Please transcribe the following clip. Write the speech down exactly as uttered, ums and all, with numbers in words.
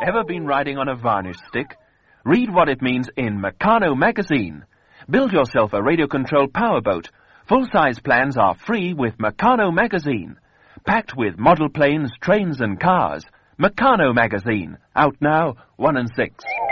ever been riding on a varnish stick? Read what it means in Meccano magazine. Build yourself a radio-controlled powerboat. Full-size plans are free with Meccano magazine. Packed with model planes, trains and cars. Meccano magazine. Out now, one and six.